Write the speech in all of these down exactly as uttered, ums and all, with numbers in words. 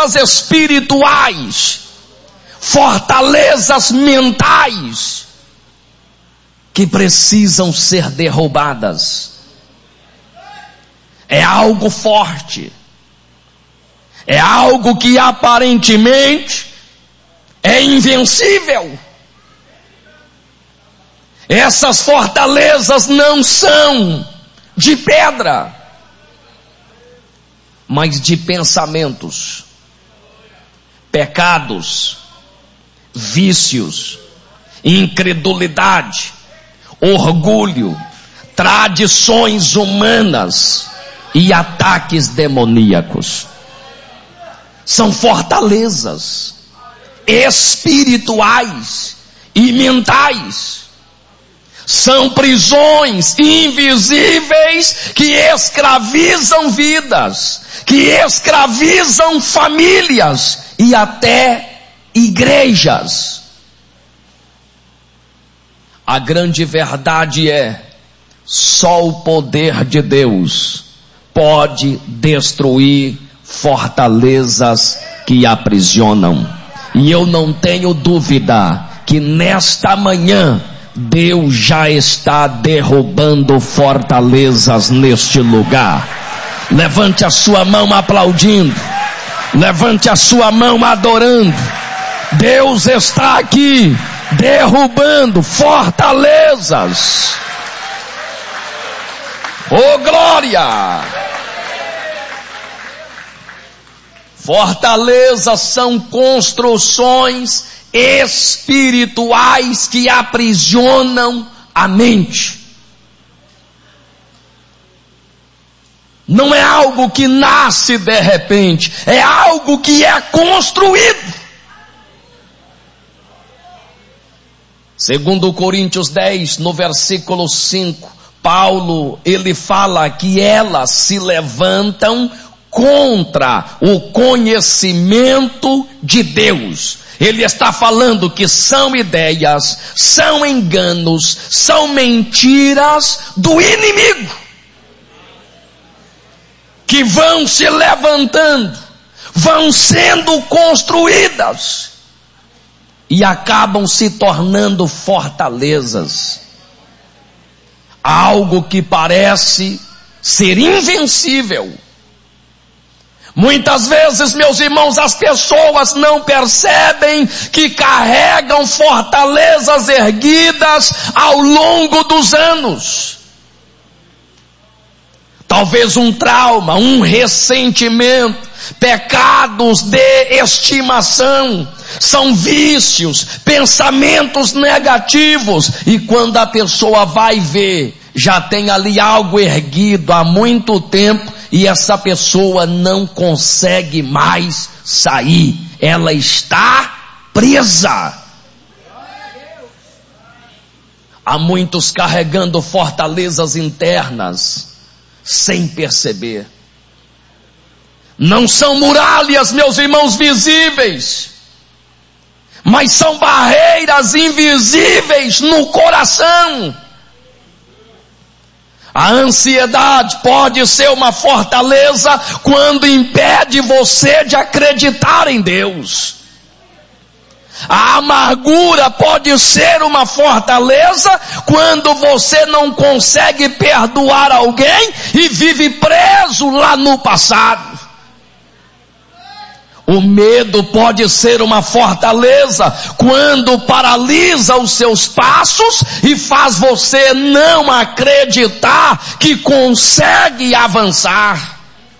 fortalezas espirituais, fortalezas mentais, que precisam ser derrubadas. É algo forte, é algo que aparentemente é invencível. Essas fortalezas não são de pedra, mas de pensamentos, pecados, vícios, incredulidade, orgulho, tradições humanas e ataques demoníacos. São fortalezas espirituais e mentais. São prisões invisíveis que escravizam vidas, que escravizam famílias e até igrejas. A grande verdade é, só o poder de Deus pode destruir fortalezas que aprisionam. E eu não tenho dúvida que nesta manhã Deus já está derrubando fortalezas neste lugar. Levante a sua mão aplaudindo, levante a sua mão adorando. Deus está aqui derrubando fortalezas. Oh glória! Fortalezas são construções espirituais que aprisionam a mente. Não é algo que nasce de repente, é algo que é construído. Segundo Coríntios dez, no versículo cinco, Paulo, ele fala que elas se levantam contra o conhecimento de Deus. Ele está falando que são ideias, são enganos, são mentiras do inimigo, que vão se levantando, vão sendo construídas e acabam se tornando fortalezas. Algo que parece ser invencível. Muitas vezes, meus irmãos, as pessoas não percebem que carregam fortalezas erguidas ao longo dos anos. Talvez um trauma, um ressentimento, pecados de estimação, são vícios, pensamentos negativos, e quando a pessoa vai ver, já tem ali algo erguido há muito tempo, e essa pessoa não consegue mais sair, ela está presa. Há muitos carregando fortalezas internas, sem perceber. Não são muralhas, meus irmãos, visíveis, mas são barreiras invisíveis no coração. A ansiedade pode ser uma fortaleza quando impede você de acreditar em Deus. A amargura pode ser uma fortaleza quando você não consegue perdoar alguém e vive preso lá no passado. O medo pode ser uma fortaleza quando paralisa os seus passos e faz você não acreditar que consegue avançar.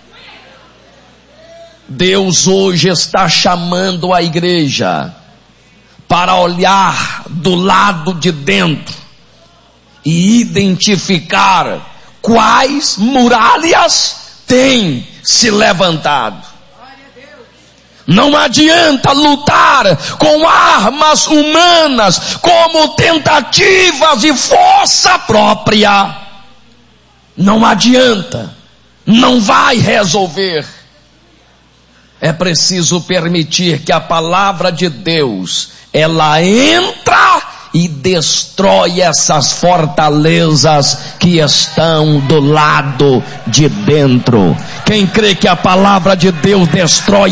Deus hoje está chamando a igreja para olhar do lado de dentro e identificar quais muralhas têm se levantado. Não adianta lutar com armas humanas, como tentativas de força própria. Não adianta, não vai resolver. É preciso permitir que a palavra de Deus, ela entra e destrói essas fortalezas que estão do lado de dentro. Quem crê que a palavra de Deus destrói